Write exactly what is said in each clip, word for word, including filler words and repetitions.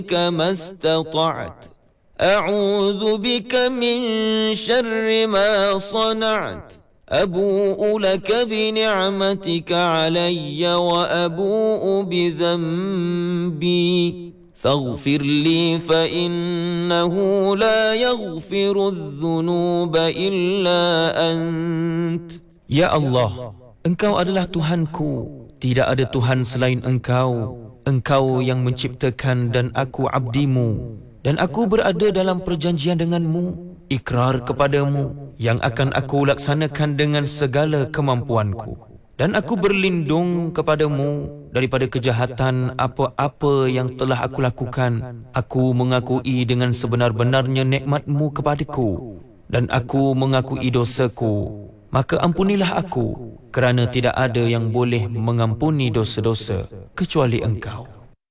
ما استطعت أعوذ بك من شر ما صنعت أبوء لك بنعمتك علي وأبوء بذنبي فاغفر لي فإنه لا يغفر الذنوب إلا أنت. Ya Allah, Engkau adalah Tuhanku, tidak ada Tuhan selain Engkau. Engkau yang menciptakan dan aku abdimu, dan aku berada dalam perjanjian denganmu, ikrar kepadamu yang akan aku laksanakan dengan segala kemampuanku. Dan aku berlindung kepadamu daripada kejahatan apa-apa yang telah aku lakukan. Aku mengakui dengan sebenar-benarnya nikmat-Mu kepadaku, dan aku mengakui dosaku. Maka ampunilah aku, kerana tidak ada yang boleh mengampuni dosa-dosa kecuali Engkau.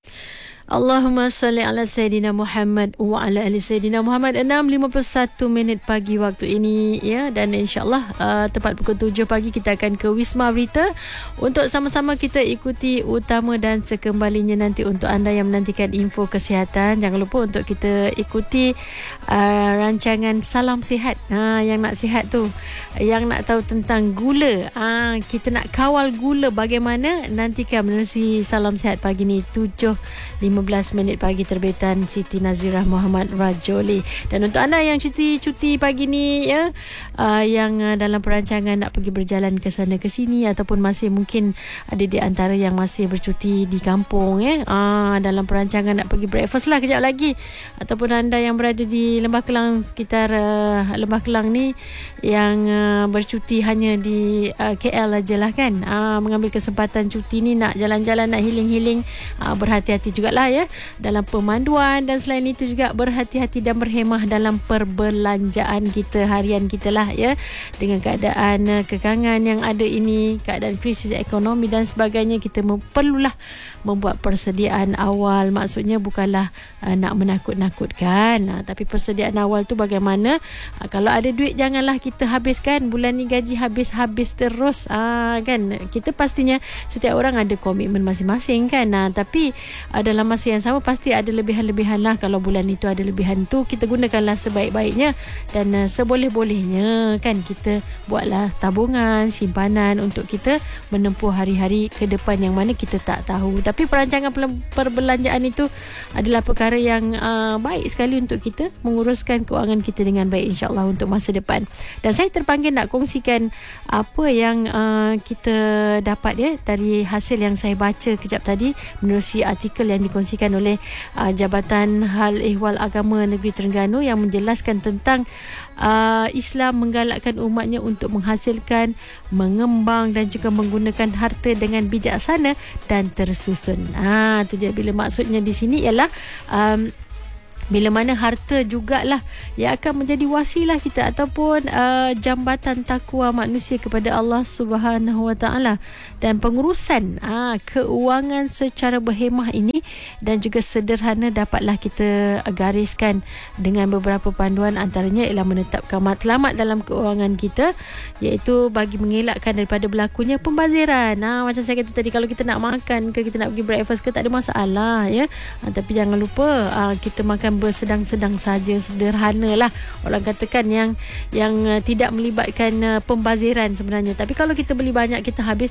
Allahumma salli ala Sayyidina Muhammad wa ala ali Sayyidina Muhammad. Enam lima puluh satu minit pagi waktu ini, ya, dan insyaAllah uh, tepat pukul tujuh pagi kita akan ke Wisma Berita untuk sama-sama kita ikuti utama dan sekembalinya nanti. Untuk anda yang menantikan info kesihatan, jangan lupa untuk kita ikuti uh, rancangan Salam Sihat. Ha, yang nak sihat tu, yang nak tahu tentang gula, ha, kita nak kawal gula bagaimana, nantikan menerusi Salam Sihat pagi ni tujuh lima belas minit pagi, terbitan Siti Nazirah Muhammad Rajoli. Dan untuk anda yang cuti-cuti pagi ni, ya, uh, yang uh, dalam perancangan nak pergi berjalan ke sana ke sini, ataupun masih mungkin ada di antara yang masih bercuti di kampung, ya, uh, dalam perancangan nak pergi breakfast lah kejap lagi, ataupun anda yang berada di Lembah Kelang, sekitar uh, Lembah Kelang ni, yang uh, bercuti hanya di uh, K L aja lah kan, uh, mengambil kesempatan cuti ni nak jalan-jalan, nak healing-healing, uh, berhati-hati jugalah, ya, dalam pemanduan, dan selain itu juga berhati-hati dan berhemah dalam perbelanjaan kita harian kita lah, ya, dengan keadaan uh, kekangan yang ada ini, keadaan krisis ekonomi dan sebagainya. Kita perlulah membuat persediaan awal. Maksudnya bukanlah uh, nak menakut-nakutkan, uh, tapi persediaan awal tu bagaimana, uh, kalau ada duit janganlah kita habiskan. Bulan ni gaji habis-habis terus, uh, kan. Kita pastinya setiap orang ada komitmen masing-masing kan, uh, tapi uh, dalam masa yang sama pasti ada lebihan-lebihan lah. Kalau bulan itu ada lebihan tu, kita gunakanlah sebaik-baiknya dan uh, seboleh-bolehnya kan. Kita buatlah tabungan, simpanan untuk kita menempuh hari-hari ke depan yang mana kita tak tahu. Tapi perancangan perbelanjaan itu adalah perkara yang uh, baik sekali untuk kita menguruskan keuangan kita dengan baik, insyaAllah, untuk masa depan. Dan saya terpanggil nak kongsikan apa yang uh, kita dapat, ya, dari hasil yang saya baca kejap tadi menerusi artikel yang dikongsikan oleh uh, Jabatan Hal Ehwal Agama Negeri Terengganu, yang menjelaskan tentang uh, Islam menggalakkan umatnya untuk menghasilkan, mengembang dan juga menggunakan harta dengan bijaksana dan tersusun. Ah, tu je. Bila maksudnya di sini ialah um, bila mana harta jugalah yang akan menjadi wasilah kita ataupun uh, jambatan takwa manusia kepada Allah Subhanahu Wa Taala. Dan pengurusan uh, keuangan secara berhemah ini dan juga sederhana dapatlah kita gariskan dengan beberapa panduan. Antaranya ialah menetapkan matlamat dalam keuangan kita, iaitu bagi mengelakkan daripada berlakunya pembaziran. Uh, macam saya kata tadi, kalau kita nak makan ke, kita nak pergi breakfast ke, tak ada masalah, ya. Uh, tapi jangan lupa uh, kita makan bersedang-sedang saja, sederhana lah. Orang katakan yang yang uh, tidak melibatkan uh, pembaziran sebenarnya. Tapi kalau kita beli banyak, kita habis,